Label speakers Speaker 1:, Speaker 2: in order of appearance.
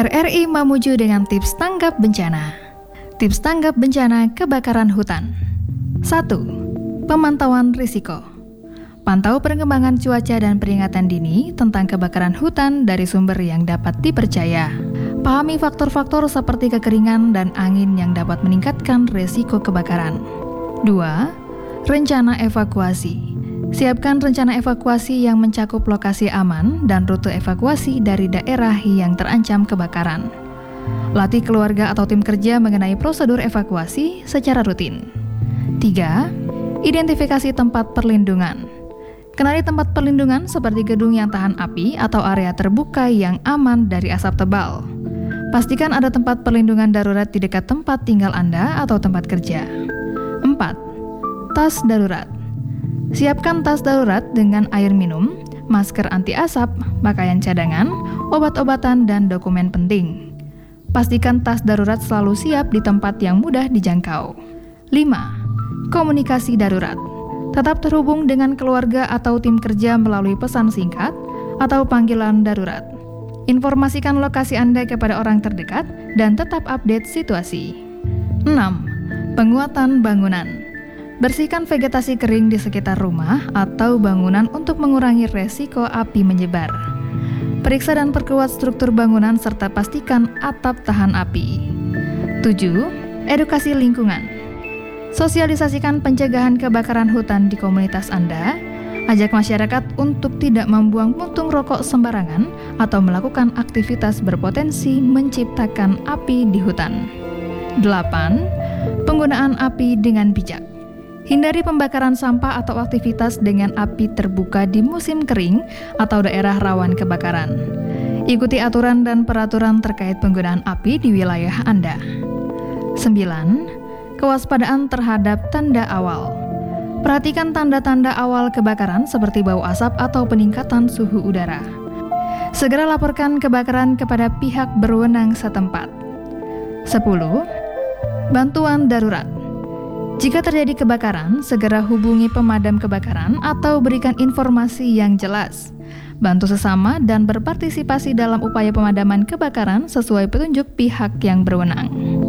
Speaker 1: RRI Mamuju dengan tips tanggap bencana. Tips tanggap bencana kebakaran hutan. 1. Pemantauan risiko. Pantau perkembangan cuaca dan peringatan dini tentang kebakaran hutan dari sumber yang dapat dipercaya. Pahami faktor-faktor seperti kekeringan dan angin yang dapat meningkatkan risiko kebakaran. 2. Rencana evakuasi. Siapkan rencana evakuasi yang mencakup lokasi aman dan rute evakuasi dari daerah yang terancam kebakaran. Latih keluarga atau tim kerja mengenai prosedur evakuasi secara rutin. 3. Identifikasi tempat perlindungan. Kenali tempat perlindungan seperti gedung yang tahan api atau area terbuka yang aman dari asap tebal. Pastikan ada tempat perlindungan darurat di dekat tempat tinggal Anda atau tempat kerja. 4. Tas darurat. Siapkan tas darurat dengan air minum, masker anti asap, pakaian cadangan, obat-obatan, dan dokumen penting. Pastikan tas darurat selalu siap di tempat yang mudah dijangkau. 5. Komunikasi darurat. Tetap terhubung dengan keluarga atau tim kerja melalui pesan singkat atau panggilan darurat. Informasikan lokasi Anda kepada orang terdekat dan tetap update situasi. 6. Penguatan bangunan. Bersihkan vegetasi kering di sekitar rumah atau bangunan untuk mengurangi resiko api menyebar. Periksa dan perkuat struktur bangunan serta pastikan atap tahan api. 7. Edukasi lingkungan. Sosialisasikan pencegahan kebakaran hutan di komunitas Anda. Ajak masyarakat untuk tidak membuang puntung rokok sembarangan atau melakukan aktivitas berpotensi menciptakan api di hutan. 8. Penggunaan api dengan bijak. Hindari pembakaran sampah atau aktivitas dengan api terbuka di musim kering atau daerah rawan kebakaran. Ikuti aturan dan peraturan terkait penggunaan api di wilayah Anda. 9. Kewaspadaan terhadap tanda awal. Perhatikan tanda-tanda awal kebakaran seperti bau asap atau peningkatan suhu udara. Segera laporkan kebakaran kepada pihak berwenang setempat. 10. Bantuan darurat. Jika terjadi kebakaran, segera hubungi pemadam kebakaran atau berikan informasi yang jelas. Bantu sesama dan berpartisipasi dalam upaya pemadaman kebakaran sesuai petunjuk pihak yang berwenang.